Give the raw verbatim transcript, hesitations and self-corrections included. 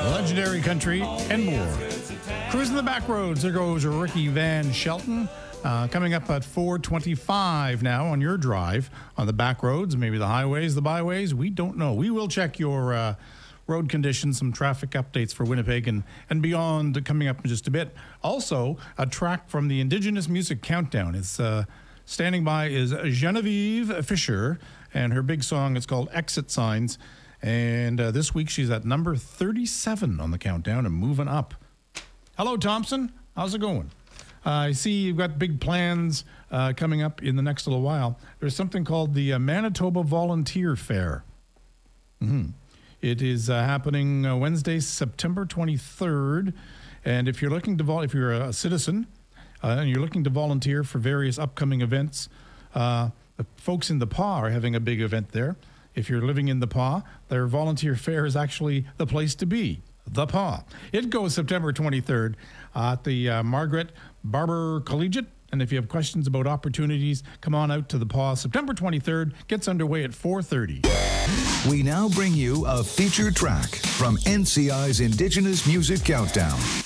legendary country, and more. Cruising the back roads, there goes Ricky Van Shelton. Uh, coming up at four twenty-five now on your drive on the back roads, maybe the highways, the byways. We don't know. We will check your uh, road conditions, some traffic updates for Winnipeg and, and beyond coming up in just a bit. Also, a track from the Indigenous Music Countdown. It's uh, standing by is Genevieve Fisher, and her big song is called Exit Signs. And uh, this week she's at number thirty-seven on the countdown and moving up. Hello, Thompson. How's it going? Uh, I see you've got big plans uh, coming up in the next little while. There's something called the uh, Manitoba Volunteer Fair. Mm-hmm. It is uh, happening uh, Wednesday, September twenty-third. And if you're looking to vol- if you're a citizen uh, and you're looking to volunteer for various upcoming events, uh, the folks in the P A are having a big event there. If you're living in the P A, their volunteer fair is actually the place to be. The P A. It goes September twenty-third uh, at the uh, Margaret Barber Collegiate. And if you have questions about opportunities, come on out to the P A. September twenty-third gets underway at four thirty. We now bring you a featured track from N C I's Indigenous Music Countdown.